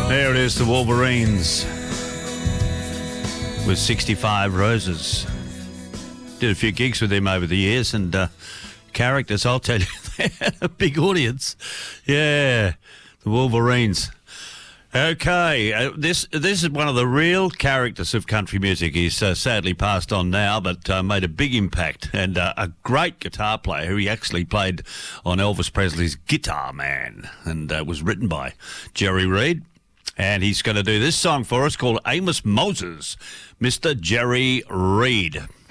There it is, the Wolverines with 65 Roses. Did a few gigs with them over the years, and characters, I'll tell you, they had a big audience. Yeah, the Wolverines. Okay, this is one of the real characters of country music. He's sadly passed on now, but made a big impact, and a great guitar player who he actually played on Elvis Presley's Guitar Man, and was written by Jerry Reed. And he's going to do this song for us called Amos Moses, Mr. Jerry Reed.